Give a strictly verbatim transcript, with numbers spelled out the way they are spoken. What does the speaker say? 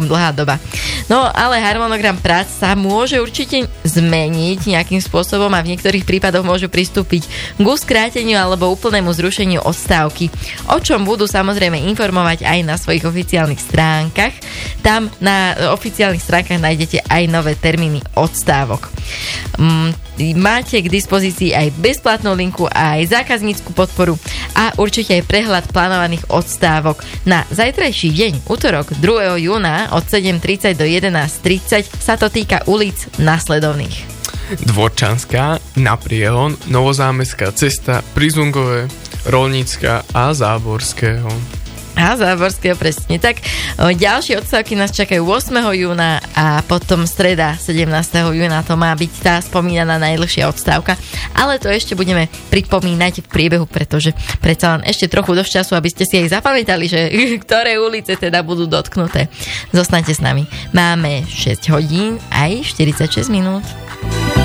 celkom dlhá doba. No ale harmonogram prác sa môže určite zmeniť nejakým spôsobom a v niektorých prípadoch môžu pristúpiť k skráteniu alebo úplnému zrušeniu odstávky. O čom budú samozrejme informovať aj na svojich oficiálnych stránkach. Tam na oficiálnych stránkach nájdete aj nové termíny odstávok. Máte k dispozícii aj bezplatnú linku, aj zákaznícku podporu a určite aj prehľad plánovaných odstávok na zajtrajší deň, utorok druhého júna od sedem tridsať do jedenásť tridsať sa to týka ulic nasledovných. Dvorčanská, Napriehon, Novozámestská cesta, Prizungové, Roľnícka a Záborského. A Záborského, presne tak. Ďalšie odstávky nás čakajú ôsmeho júna a potom streda sedemnásteho júna to má byť tá spomínaná najdlhšia odstávka. Ale to ešte budeme pripomínať v priebehu, pretože predsa len ešte trochu dosť času, aby ste si aj zapamätali, že ktoré ulice teda budú dotknuté. Zostaňte s nami. Máme šesť hodín aj štyridsaťšesť minút.